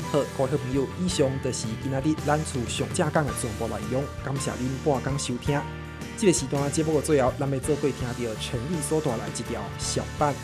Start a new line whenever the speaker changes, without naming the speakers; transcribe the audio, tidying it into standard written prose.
好，各位好朋友，以上就是今仔日咱厝上正讲的全部内容，感谢您半工收听。这个时段节目的最后，咱要做过听到陈丽所带来一条小半。